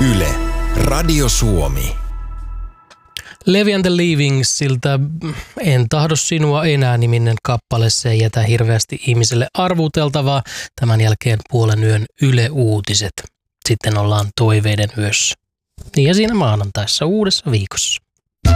Yle, Radio Suomi. Levi and the Leavingsiltä En tahdo sinua enää -niminen kappale. Se ei jätä hirveästi ihmiselle arvuteltavaa. Tämän jälkeen puolen yön Yle Uutiset. Sitten ollaan toiveiden yössä. Niin ja siinä maanantaissa uudessa viikossa.